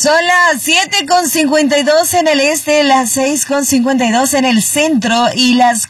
Son las 7:52 en el este, las 6:52 en el centro y las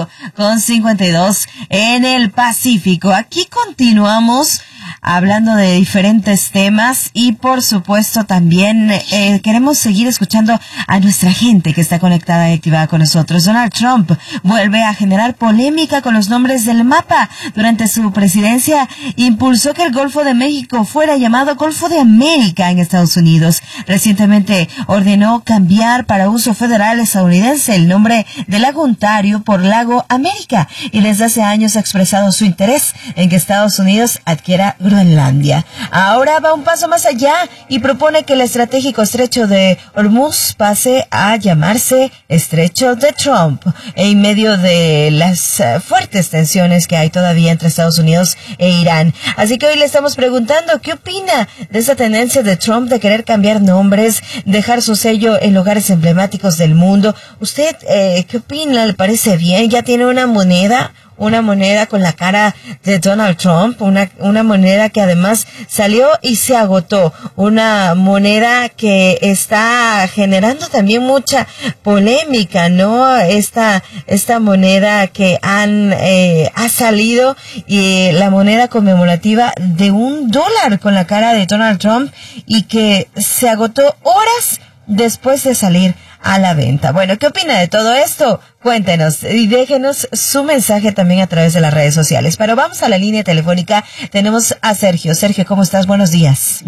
4:52 en el Pacífico. Aquí continuamos hablando de diferentes temas y por supuesto también queremos seguir escuchando a nuestra gente que está conectada y activada con nosotros. Donald Trump vuelve a generar polémica con los nombres del mapa. Durante su presidencia impulsó que el Golfo de México fuera llamado Golfo de América en Estados Unidos. Recientemente ordenó cambiar para uso federal estadounidense el nombre del lago Ontario por Lago América y desde hace años ha expresado su interés en que Estados Unidos adquiera Groenlandia. Ahora va un paso más allá y propone que el estratégico estrecho de Hormuz pase a llamarse Estrecho de Trump en medio de las fuertes tensiones que hay todavía entre Estados Unidos e Irán. Así que hoy le estamos preguntando qué opina de esa tendencia de Trump de querer cambiar nombres, dejar su sello en lugares emblemáticos del mundo. ¿Usted qué opina? ¿Le parece bien? ¿Ya tiene una moneda con la cara de Donald Trump, una moneda que además salió y se agotó, una moneda que está generando también mucha polémica, ¿no? Esta moneda que ha salido, y la moneda conmemorativa de $1 con la cara de Donald Trump y que se agotó horas después de salir a la venta. Bueno, ¿qué opina de todo esto? Cuéntenos y déjenos su mensaje también a través de las redes sociales. Pero vamos a la línea telefónica. Tenemos a Sergio. Sergio, ¿cómo estás? Buenos días.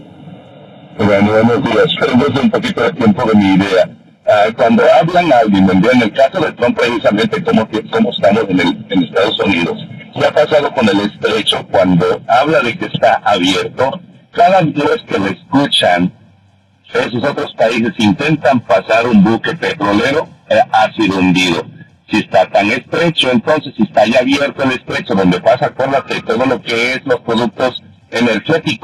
Bueno, buenos días. Perdón un poquito de tiempo de mi idea. Cuando hablan a alguien, en el caso de Trump, precisamente como estamos en Estados Unidos, ¿qué ha pasado con el estrecho? Cuando habla de que está abierto, cada vez que lo escuchan, esos otros países intentan pasar un buque petrolero, ha sido hundido. Si está tan estrecho, entonces si está ya abierto el estrecho donde pasa todo lo que es los productos energéticos,